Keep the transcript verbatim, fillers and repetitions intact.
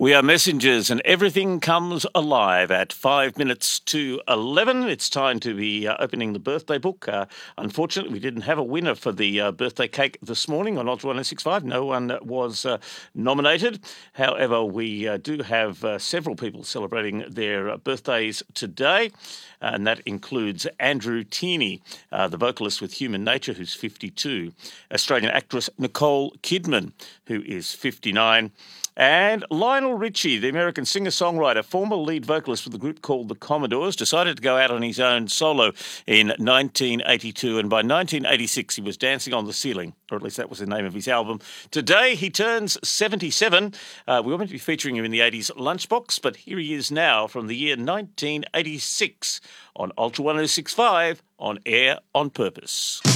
We are messengers and everything comes alive at five minutes to eleven. It's time to be uh, opening the birthday book. Uh, unfortunately, we didn't have a winner for the uh, birthday cake this morning on Ultra one oh six point five. No one was uh, nominated. However, we uh, do have uh, several people celebrating their uh, birthdays today, and that includes Andrew Tierney, uh, the vocalist with Human Nature, who's fifty-two, Australian actress Nicole Kidman, who is fifty-nine, and Lionel Richie, the American singer-songwriter, former lead vocalist with the group called the Commodores, decided to go out on his own solo in nineteen eighty-two, and by nineteen eighty-six he was dancing on the ceiling, or at least that was the name of his album. Today he turns seventy-seven. Uh, we were meant to be featuring him in the eighties Lunchbox, but here he is now from the year nineteen eighty-six on Ultra one oh six point five on Air on Purpose.